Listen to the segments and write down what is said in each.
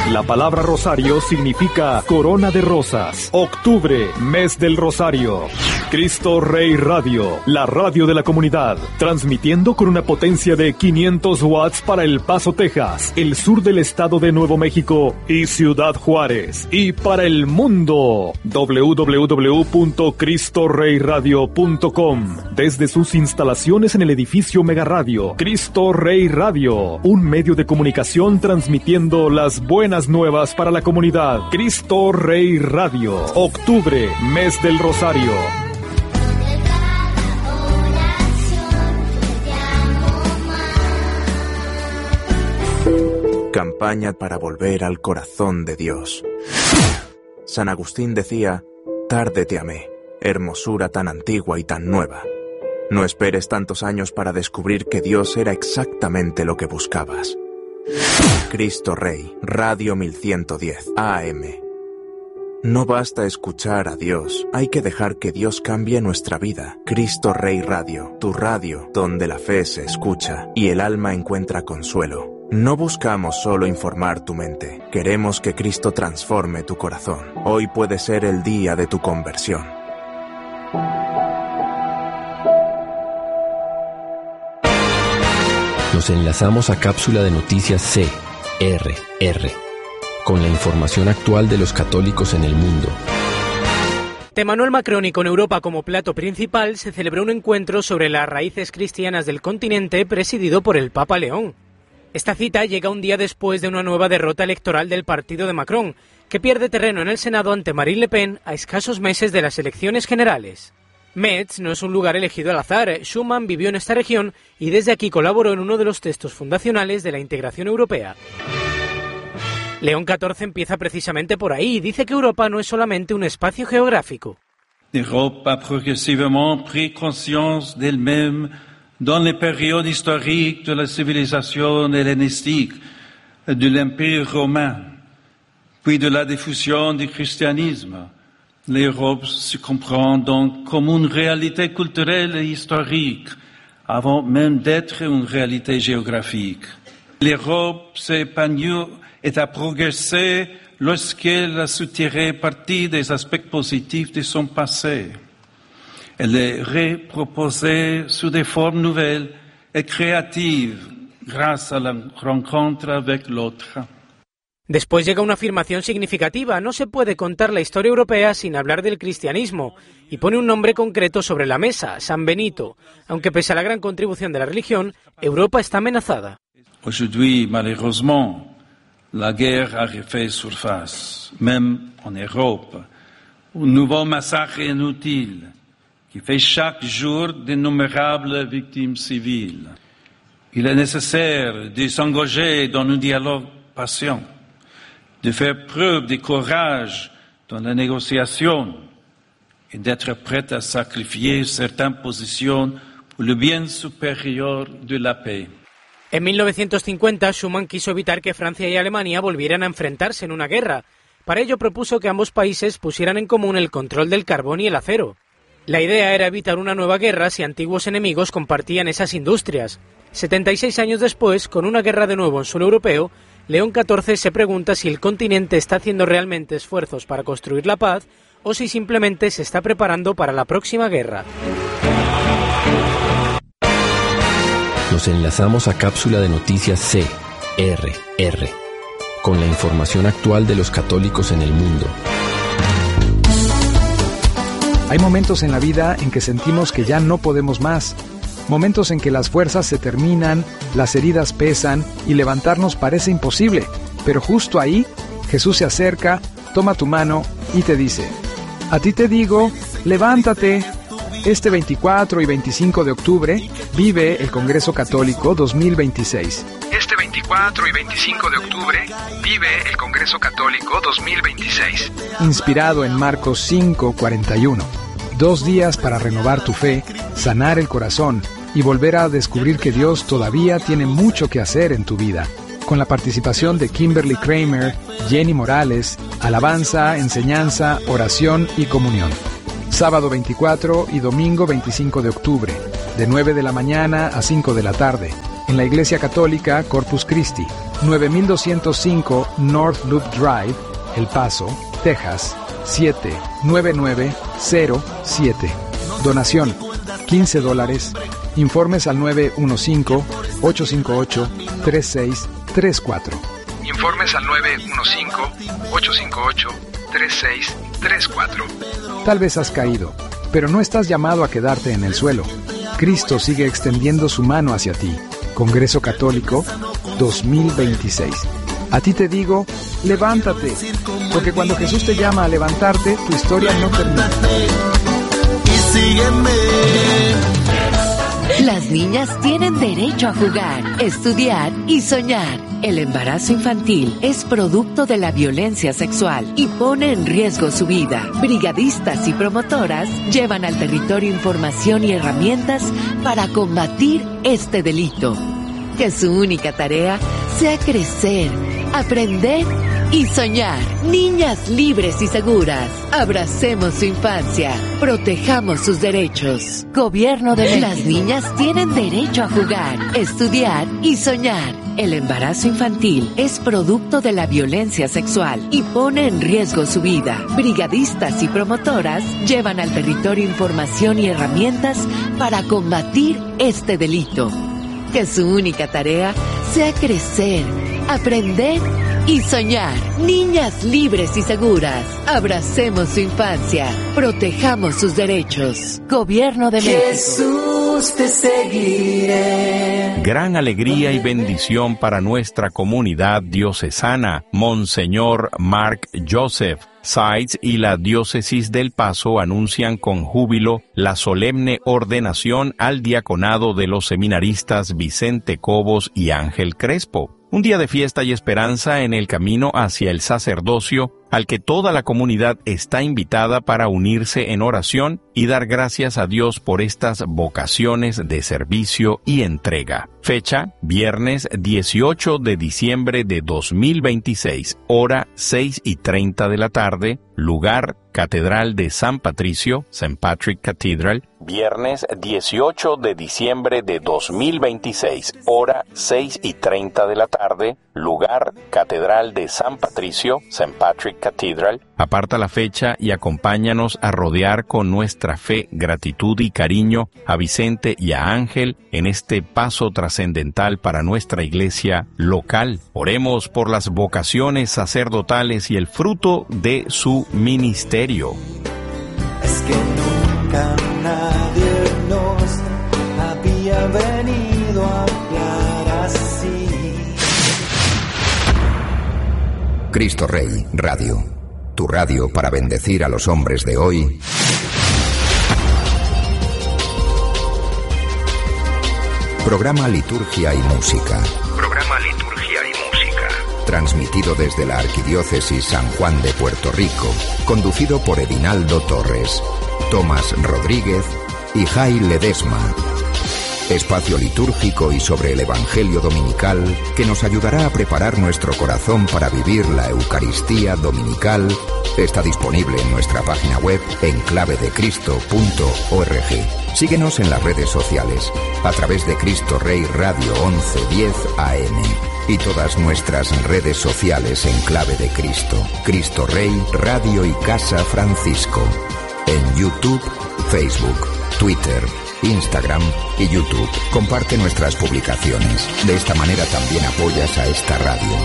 La palabra rosario significa corona de rosas. Octubre, mes del rosario. Cristo Rey Radio, la radio de la comunidad, transmitiendo con una potencia de 500 watts para El Paso, Texas, el sur del estado de Nuevo México y Ciudad Juárez, y para el mundo. www.cristorreyradio.com, desde sus instalaciones en el edificio Mega Radio. Cristo Rey Radio, un medio de comunicación transmitiendo las buenas nuevas para la comunidad. Cristo Rey Radio, octubre, mes del rosario. Campaña para volver al corazón de Dios. San Agustín decía: tarde te amé, hermosura tan antigua y tan nueva. No esperes tantos años para descubrir que Dios era exactamente lo que buscabas. Cristo Rey, Radio 1110, AM. No basta escuchar a Dios, hay que dejar que Dios cambie nuestra vida. Cristo Rey Radio, tu radio, donde la fe se escucha y el alma encuentra consuelo. No buscamos solo informar tu mente, queremos que Cristo transforme tu corazón. Hoy puede ser el día de tu conversión. Nos enlazamos a cápsula de noticias CRR, con la información actual de los católicos en el mundo. De Emmanuel Macron y con Europa como plato principal, se celebró un encuentro sobre las raíces cristianas del continente presidido por el Papa León. Esta cita llega un día después de una nueva derrota electoral del partido de Macron, que pierde terreno en el Senado ante Marine Le Pen a escasos meses de las elecciones generales. Metz no es un lugar elegido al azar. Schuman vivió en esta región y desde aquí colaboró en uno de los textos fundacionales de la integración europea. León XIV empieza precisamente por ahí y dice que Europa no es solamente un espacio geográfico. L'Europe a progressivement pris conscience d'elle-même dans les périodes historiques de la civilisation hellénistique, de l'Empire romain, puis de la diffusion du christianisme. L'Europe se comprend donc comme une réalité culturelle et historique, avant même d'être une réalité géographique. L'Europe s'est épanouie et a progressé lorsqu'elle a su tirer parti des aspects positifs de son passé. Elle est reproposée sous des formes nouvelles et créatives grâce à la rencontre avec l'autre. Después llega una afirmación significativa: no se puede contar la historia europea sin hablar del cristianismo, y pone un nombre concreto sobre la mesa, San Benito, aunque pese a la gran contribución de la religión, Europa está amenazada. Aujourd'hui, malheureusement, la guerre a refait surface, même en Europe. Un nouveau massacre inutile qui fait chaque jour d'innombrables victimes civiles. Il est nécessaire de s'engager dans un dialogue patient, de faire preuve de courage dans la négociation et d'être prêt à sacrifier certaines positions pour le bien supérieur de la paix. En 1950, Schuman quiso evitar que Francia y Alemania volvieran a enfrentarse en una guerra. Para ello propuso que ambos países pusieran en común el control del carbón y el acero. La idea era evitar una nueva guerra si antiguos enemigos compartían esas industrias. 76 años después, con una guerra de nuevo en suelo europeo, León XIV se pregunta si el continente está haciendo realmente esfuerzos para construir la paz o si simplemente se está preparando para la próxima guerra. Nos enlazamos a cápsula de noticias CRR, con la información actual de los católicos en el mundo. Hay momentos en la vida en que sentimos que ya no podemos más. Momentos en que las fuerzas se terminan, las heridas pesan y levantarnos parece imposible. Pero justo ahí, Jesús se acerca, toma tu mano y te dice: a ti te digo, levántate. Este 24 y 25 de octubre vive el Congreso Católico 2026. Este 24 y 25 de octubre vive el Congreso Católico 2026. Inspirado en Marcos 5:41. 2 días para renovar tu fe, sanar el corazón y volver a descubrir que Dios todavía tiene mucho que hacer en tu vida. Con la participación de Kimberly Kramer, Jenny Morales, alabanza, enseñanza, oración y comunión. Sábado 24 y domingo 25 de octubre, de 9 de la mañana a 5 de la tarde. en la Iglesia Católica Corpus Christi, 9205 North Loop Drive, El Paso, Texas, 79907. Donación, $15. Informes al 915-858-3634. Informes al 915-858-3634. Tal vez has caído, pero no estás llamado a quedarte en el suelo. Cristo sigue extendiendo su mano hacia ti. Congreso Católico 2026. A ti te digo, levántate, porque cuando Jesús te llama a levantarte, tu historia no termina. Y sígueme. Las niñas tienen derecho a jugar, estudiar y soñar. El embarazo infantil es producto de la violencia sexual y pone en riesgo su vida. Brigadistas y promotoras llevan al territorio información y herramientas para combatir este delito. Que su única tarea sea crecer, aprender y soñar. Niñas libres y seguras. Abracemos su infancia. Protejamos sus derechos. Gobierno de México. Las niñas tienen derecho a jugar, estudiar y soñar. El embarazo infantil es producto de la violencia sexual y pone en riesgo su vida. Brigadistas y promotoras llevan al territorio información y herramientas para combatir este delito. Que su única tarea sea crecer, aprender y soñar. Niñas libres y seguras. Abracemos su infancia. Protejamos sus derechos. Gobierno de México. Jesús, te seguiré. Gran alegría y bendición para nuestra comunidad diocesana. Monseñor Mark Joseph Sides y la Diócesis del Paso anuncian con júbilo la solemne ordenación al diaconado de los seminaristas Vicente Cobos y Ángel Crespo. Un día de fiesta y esperanza en el camino hacia el sacerdocio, al que toda la comunidad está invitada para unirse en oración y dar gracias a Dios por estas vocaciones de servicio y entrega. Fecha, viernes 18 de diciembre de 2026, hora 6:30 de la tarde, lugar, Catedral de San Patricio, St. Patrick Cathedral, viernes 18 de diciembre de 2026, hora 6:30 de la tarde, lugar, Catedral de San Patricio, St. Patrick Cathedral. Aparta la fecha y acompáñanos a rodear con nuestra fe, gratitud y cariño a Vicente y a Ángel en este paso trascendental para nuestra iglesia local. Oremos por las vocaciones sacerdotales y el fruto de su ministerio. Es que nunca nadie nos había venido a hablar así. Cristo Rey Radio, tu radio para bendecir a los hombres de hoy. Programa Liturgia y Música. Programa Liturgia y Música. Transmitido desde la Arquidiócesis San Juan de Puerto Rico. Conducido por Edinaldo Torres, Tomás Rodríguez y Jai Ledesma. Espacio litúrgico y sobre el Evangelio dominical que nos ayudará a preparar nuestro corazón para vivir la Eucaristía dominical. Está disponible en nuestra página web enclavedecristo.org. Síguenos en las redes sociales a través de Cristo Rey Radio 1110 AM y todas nuestras redes sociales en Clave de Cristo, Cristo Rey Radio y Casa Francisco. En YouTube, Facebook, Twitter, Instagram y YouTube. Comparte nuestras publicaciones. De esta manera también apoyas a esta radio.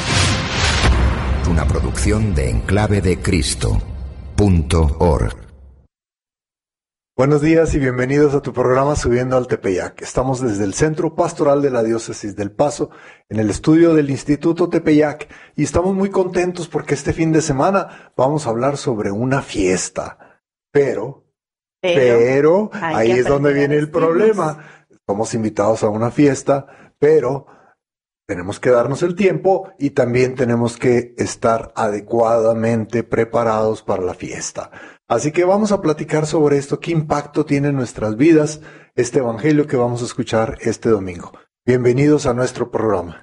Una producción de enclavedecristo.org. Buenos días y bienvenidos a tu programa Subiendo al Tepeyac. Estamos desde el Centro Pastoral de la Diócesis del Paso, en el estudio del Instituto Tepeyac, y estamos muy contentos porque este fin de semana vamos a hablar sobre una fiesta. Pero ahí es donde viene el problema. Somos invitados a una fiesta, pero tenemos que darnos el tiempo y también tenemos que estar adecuadamente preparados para la fiesta. Así que vamos a platicar sobre esto, qué impacto tiene en nuestras vidas este evangelio que vamos a escuchar este domingo. Bienvenidos a nuestro programa.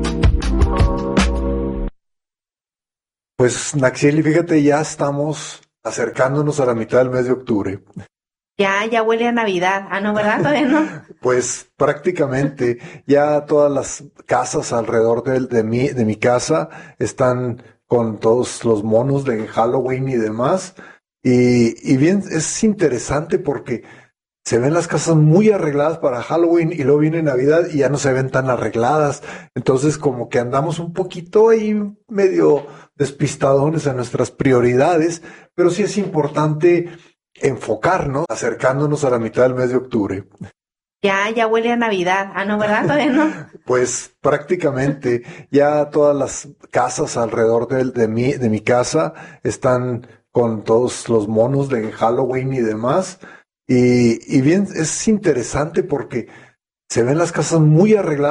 Pues Naxieli, fíjate, ya estamos acercándonos a la mitad del mes de octubre. Ya huele a Navidad. Ah, no, ¿verdad? Todavía no. Pues prácticamente ya todas las casas alrededor de mi casa están con todos los monos de Halloween y demás. Y bien, es interesante porque se ven las casas muy arregladas para Halloween y luego viene Navidad y ya no se ven tan arregladas. Entonces como que andamos un poquito ahí medio despistadones en nuestras prioridades, pero sí es importante enfocarnos, acercándonos a la mitad del mes de octubre. Ya huele a Navidad. Ah, no, ¿verdad? Todavía no. Pues prácticamente ya todas las casas alrededor de mi casa están con todos los monos de Halloween y demás. Y bien, es interesante porque se ven las casas muy arregladas